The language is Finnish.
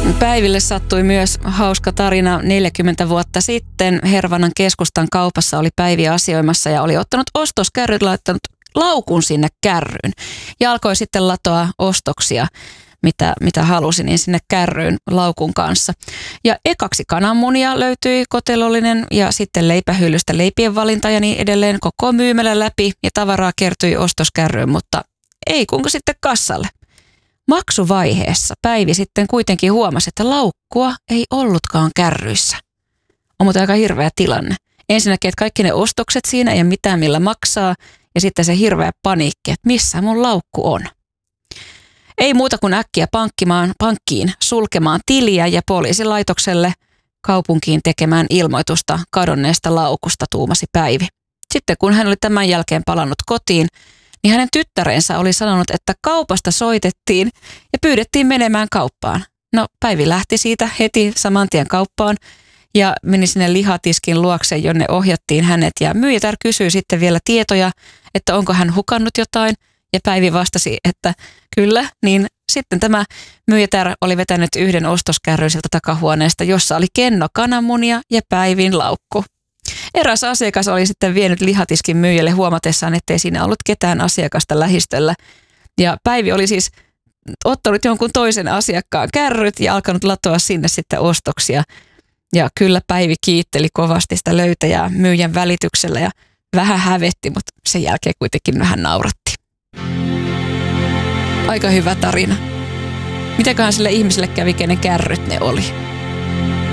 Päiville sattui myös hauska tarina 40 vuotta sitten. Hervannan keskustan kaupassa oli Päivi asioimassa ja oli ottanut ostoskärryt, laittanut laukun sinne kärryyn. Ja alkoi sitten latoa ostoksia, mitä halusi, niin sinne kärryyn laukun kanssa. Ja ekaksi kananmunia löytyi kotelollinen ja sitten leipähyllystä leipien valinta ja niin edelleen koko myymälä läpi ja tavaraa kertyi ostoskärryyn, mutta ei kuinka sitten kassalle. Maksuvaiheessa Päivi sitten kuitenkin huomasi, että laukkua ei ollutkaan kärryissä. On muuten aika hirveä tilanne. Ensinnäkin, että kaikki ne ostokset siinä ei ole mitään millä maksaa ja sitten se hirveä paniikki, että missä mun laukku on. Ei muuta kuin äkkiä pankkiin sulkemaan tiliä ja poliisilaitokselle kaupunkiin tekemään ilmoitusta kadonneesta laukusta, tuumasi Päivi. Sitten kun hän oli tämän jälkeen palannut kotiin, niin hänen tyttärensä oli sanonut, että kaupasta soitettiin ja pyydettiin menemään kauppaan. No Päivi lähti siitä heti saman tien kauppaan ja meni sinne lihatiskin luokse, jonne ohjattiin hänet. Ja myyjätär kysyi sitten vielä tietoja, että onko hän hukannut jotain. Ja Päivi vastasi, että kyllä, niin sitten tämä myyjätär oli vetänyt yhden ostoskärryn sieltä takahuoneesta, jossa oli kenno kananmunia ja Päivin laukku. Eräs asiakas oli sitten vienyt lihatiskin myyjälle huomatessaan, ettei siinä ollut ketään asiakasta lähistöllä. Ja Päivi oli siis ottanut jonkun toisen asiakkaan kärryt ja alkanut latoa sinne sitten ostoksia. Ja kyllä Päivi kiitteli kovasti sitä löytäjää myyjän välityksellä ja vähän hävetti, mutta sen jälkeen kuitenkin vähän nauratti. Aika hyvä tarina. Mitäköhän sille ihmiselle kävi, kenen kärryt ne oli?